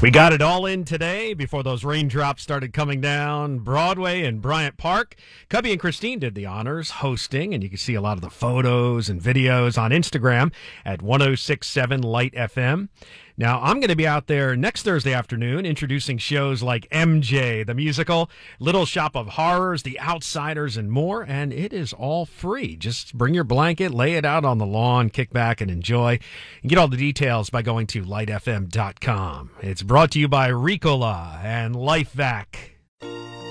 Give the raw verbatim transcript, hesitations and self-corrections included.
We got it all in today before those raindrops started coming down. Broadway and Bryant Park. Cubby and Christine did the honors hosting, and you can see a lot of the photos and videos on Instagram at one oh six point seven Light F M. Now, I'm going to be out there next Thursday afternoon introducing shows like M J, the musical, Little Shop of Horrors, The Outsiders, and more, and it is all free. Just bring your blanket, lay it out on the lawn, kick back, and enjoy. You can get all the details by going to light f m dot com. It's brought to you by Ricola and LifeVac.